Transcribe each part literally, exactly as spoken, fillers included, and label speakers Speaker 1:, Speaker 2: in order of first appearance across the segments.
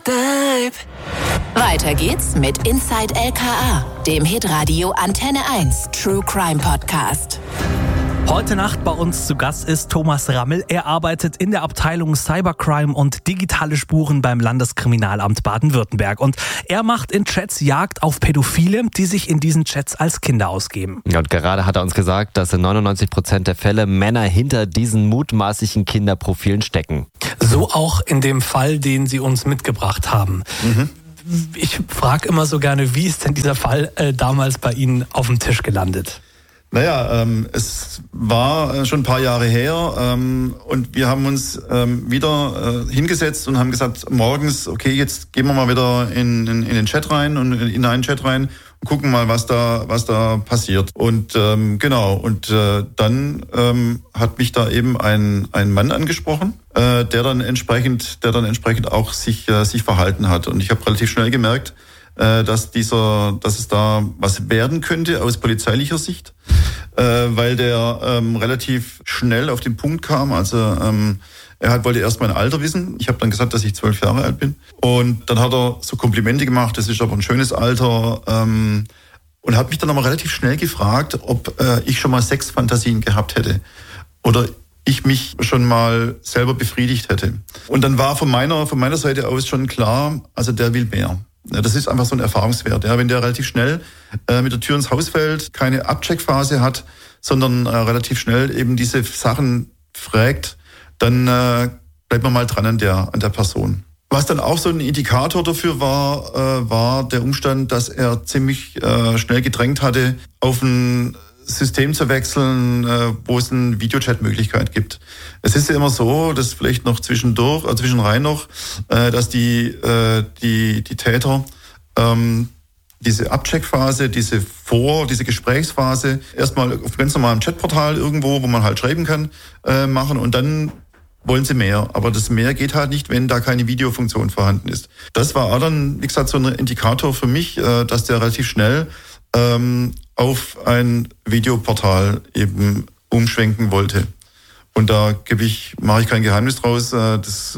Speaker 1: Deep.
Speaker 2: Weiter geht's mit Inside L K A, dem Hitradio Antenne eins True Crime Podcast.
Speaker 3: Heute Nacht bei uns zu Gast ist Thomas Rammel. Er arbeitet in der Abteilung Cybercrime und digitale Spuren beim Landeskriminalamt Baden-Württemberg. Und er macht in Chats Jagd auf Pädophile, die sich in diesen Chats als Kinder ausgeben.
Speaker 4: Ja, und gerade hat er uns gesagt, dass in neunundneunzig Prozent der Fälle Männer hinter diesen mutmaßlichen Kinderprofilen stecken.
Speaker 3: So auch in dem Fall, den Sie uns mitgebracht haben. Mhm. Ich frage immer so gerne, wie ist denn dieser Fall äh, damals bei Ihnen auf dem Tisch gelandet?
Speaker 5: Naja, ähm, es war schon ein paar Jahre her ähm, und wir haben uns ähm, wieder äh, hingesetzt und haben gesagt, morgens, okay, jetzt gehen wir mal wieder in, in, in den Chat rein und in einen Chat rein und gucken mal, was da was da passiert. Und ähm, genau, und äh, dann ähm, hat mich da eben ein ein Mann angesprochen, äh, der dann entsprechend, der dann entsprechend auch sich äh, sich verhalten hat. Und ich habe relativ schnell gemerkt, dass dieser, dass es da was werden könnte aus polizeilicher Sicht, äh, weil der ähm, relativ schnell auf den Punkt kam. Also ähm, er hat, wollte erst mein Alter wissen. Ich habe dann gesagt, dass ich zwölf Jahre alt bin. Und dann hat er so Komplimente gemacht, das ist aber ein schönes Alter. Ähm, und hat mich dann aber relativ schnell gefragt, ob äh, ich schon mal Sexfantasien gehabt hätte oder ich mich schon mal selber befriedigt hätte. Und dann war von meiner, von meiner Seite aus schon klar, also der will mehr. Das ist einfach so ein Erfahrungswert. Ja, wenn der relativ schnell äh, mit der Tür ins Haus fällt, keine Abcheckphase hat, sondern äh, relativ schnell eben diese Sachen fragt, dann äh, bleibt man mal dran an der an der Person. Was dann auch so ein Indikator dafür war, äh, war der Umstand, dass er ziemlich äh, schnell gedrängt hatte, auf ein System zu wechseln, äh, wo es eine Videochat-Möglichkeit gibt. Es ist ja immer so, dass vielleicht noch zwischendurch, also zwischenrein noch, äh, dass die äh, die die Täter ähm, diese Abcheckphase, diese Vor-, diese Gesprächsphase erstmal auf ganz normalem Chatportal irgendwo, wo man halt schreiben kann, äh, machen und dann wollen sie mehr. Aber das mehr geht halt nicht, wenn da keine Videofunktion vorhanden ist. Das war auch dann, wie gesagt, so ein Indikator für mich, äh, dass der relativ schnell ähm, auf ein Videoportal eben umschwenken wollte. Und da gebe ich, mache ich kein Geheimnis draus, das,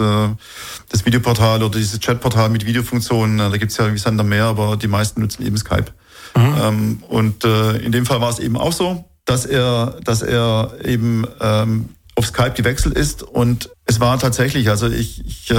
Speaker 5: das Videoportal oder dieses Chatportal mit Videofunktionen, da gibt es ja wie Sand am Meer, aber die meisten nutzen eben Skype. Mhm. Und in dem Fall war es eben auch so, dass er, dass er eben auf Skype gewechselt ist und es war tatsächlich, also ich, ich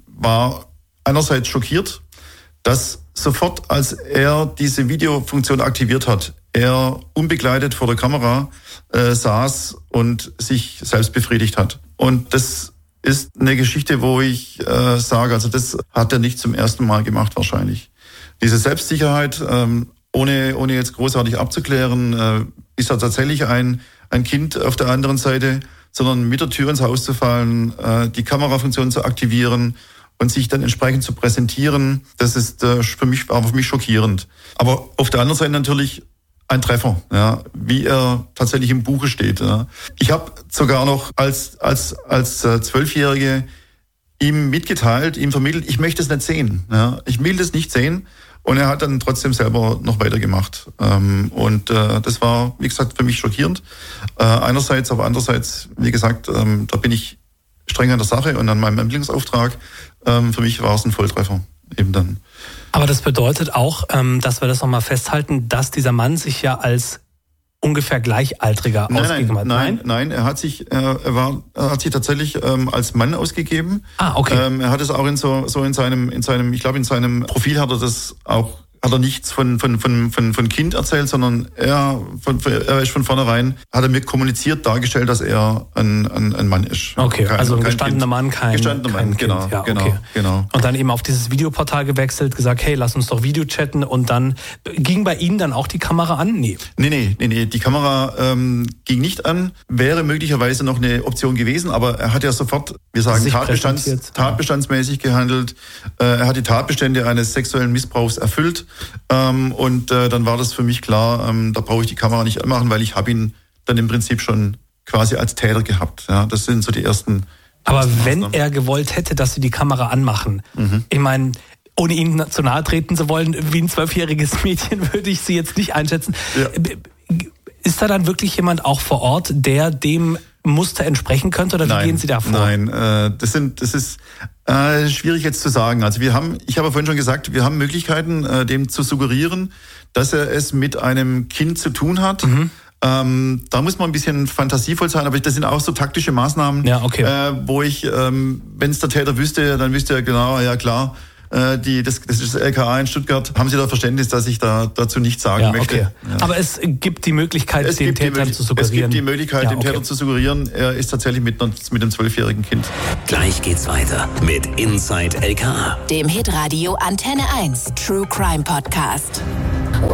Speaker 5: war einerseits schockiert, dass sofort, als er diese Videofunktion aktiviert hat, er unbegleitet vor der Kamera äh, saß und sich selbst befriedigt hat. Und das ist eine Geschichte, wo ich äh, sage, also das hat er nicht zum ersten Mal gemacht wahrscheinlich. Diese Selbstsicherheit, ähm, ohne ohne jetzt großartig abzuklären, äh, ist er tatsächlich ein ein Kind auf der anderen Seite, sondern mit der Tür ins Haus zu fallen, äh, die Kamerafunktion zu aktivieren und sich dann entsprechend zu präsentieren, das ist äh, für mich, war für mich schockierend. Aber auf der anderen Seite natürlich ein Treffer, ja, wie er tatsächlich im Buche steht. Ja. Ich habe sogar noch als als als äh, Zwölfjährige ihm mitgeteilt, ihm vermittelt, ich möchte es nicht sehen. Ja. Ich will das nicht sehen. Und er hat dann trotzdem selber noch weitergemacht. Ähm, und äh, das war, wie gesagt, für mich schockierend. Äh, einerseits, aber andererseits, wie gesagt, ähm, da bin ich streng an der Sache und an meinem Ermittlungsauftrag. Ähm, für mich war es ein Volltreffer eben dann.
Speaker 3: Aber das bedeutet auch, ähm, dass wir das nochmal festhalten, dass dieser Mann sich ja als ungefähr Gleichaltriger
Speaker 5: nein,
Speaker 3: ausgegeben hat.
Speaker 5: Nein, nein, nein, er hat sich, äh, er war, er hat sich tatsächlich ähm, als Mann ausgegeben.
Speaker 3: Ah, okay.
Speaker 5: Ähm, er hat es auch in so, so in seinem, in seinem, ich glaube in seinem Profil hat er das auch, hat er nichts von von von von von Kind erzählt, sondern er von, er ist von vornherein, hat er mir kommuniziert, dargestellt, dass er ein ein, ein Mann ist.
Speaker 3: Okay, kein, also ein gestandener kind. Mann, kein
Speaker 5: gestandener
Speaker 3: kein
Speaker 5: Mann,
Speaker 3: Kind.
Speaker 5: genau,
Speaker 3: ja,
Speaker 5: genau,
Speaker 3: okay.
Speaker 5: genau.
Speaker 3: Und dann eben auf dieses Videoportal gewechselt, gesagt, hey, lass uns doch Video chatten und dann ging bei Ihnen dann auch die Kamera an? Nee.
Speaker 5: Nee, nee, nee, nee. Die Kamera ähm, ging nicht an, wäre möglicherweise noch eine Option gewesen, aber er hat ja sofort, wir sagen, Tatbestands, tatbestandsmäßig gehandelt. Äh, er hat die Tatbestände eines sexuellen Missbrauchs erfüllt. Ähm, und äh, dann war das für mich klar, ähm, da brauche ich die Kamera nicht anmachen, weil ich habe ihn dann im Prinzip schon quasi als Täter gehabt. Ja, das sind so die ersten.
Speaker 3: Aber
Speaker 5: ersten
Speaker 3: wenn
Speaker 5: Maßnahmen.
Speaker 3: er gewollt hätte, dass Sie die Kamera anmachen, mhm. ich meine, ohne Ihnen zu nahe treten zu wollen, wie ein zwölfjähriges Mädchen würde ich Sie jetzt nicht einschätzen. Ja. Ist da dann wirklich jemand auch vor Ort, der dem Muster entsprechen könnte oder wie
Speaker 5: nein,
Speaker 3: gehen Sie da vor?
Speaker 5: Nein, äh, das sind, das ist äh, schwierig jetzt zu sagen. Also wir haben, ich habe vorhin schon gesagt, wir haben Möglichkeiten, äh, dem zu suggerieren, dass er es mit einem Kind zu tun hat. Mhm. Ähm, da muss man ein bisschen fantasievoll sein, aber das sind auch so taktische Maßnahmen,
Speaker 3: ja, okay.
Speaker 5: äh, wo ich, ähm, wenn es der Täter wüsste, dann wüsste er genau, ja klar, äh, die, das, das ist das L K A in Stuttgart. Haben Sie da Verständnis, dass ich da dazu nichts sagen
Speaker 3: ja,
Speaker 5: möchte?
Speaker 3: Okay.
Speaker 5: Ja.
Speaker 3: Aber es gibt die Möglichkeit,
Speaker 5: es
Speaker 3: den Tätern zu suggerieren.
Speaker 5: Es gibt die Möglichkeit,
Speaker 3: ja,
Speaker 5: dem
Speaker 3: okay.
Speaker 5: Täter zu suggerieren, er ist tatsächlich mit, mit einem zwölfjährigen Kind.
Speaker 1: Gleich geht's weiter mit Inside L K A,
Speaker 2: dem Hitradio Antenne eins True Crime Podcast.